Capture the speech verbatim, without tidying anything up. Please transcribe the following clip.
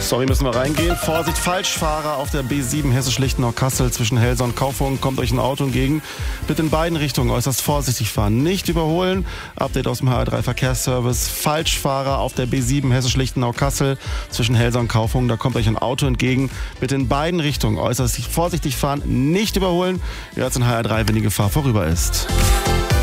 Sorry, müssen wir reingehen. Vorsicht, Falschfahrer auf der B sieben Hessisch-Lichtenau-Kassel zwischen Helsa und Kaufungen. Kommt euch ein Auto entgegen. Bitte in beiden Richtungen äußerst vorsichtig fahren. Nicht überholen. Update aus dem H R drei Verkehrsservice. Falschfahrer auf der B sieben Hessisch-Lichtenau-Kassel zwischen Helsa und Kaufungen. Da kommt euch ein Auto entgegen. Bitte in beiden Richtungen äußerst vorsichtig fahren. Nicht überholen. Jetzt in H R drei, wenn die Gefahr vorüber ist.